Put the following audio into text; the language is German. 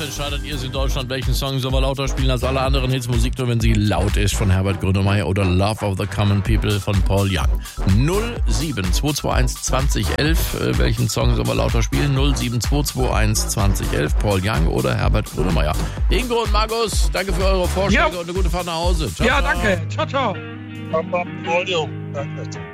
entscheidet ihr es in Deutschland, welchen Song soll man lauter spielen als alle anderen Hits. Musik nur, wenn sie laut ist, von Herbert Grönemeyer oder Love of the Common People von Paul Young. 07221 2011, welchen Song soll man lauter spielen? 07221 2011, Paul Young oder Herbert Grönemeyer. Ingo und Markus, danke für eure Vorschläge und eine gute Fahrt nach Hause. Ciao, danke. Ciao, ciao. Paul Young, danke.